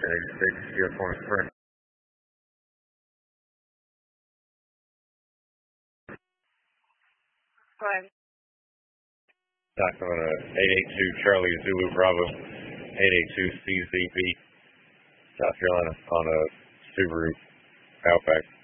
86, US1 Express. Go ahead. Stock on a 882 Charlie Zulu Bravo, 882 CZB, South Carolina, on a Subaru Outback.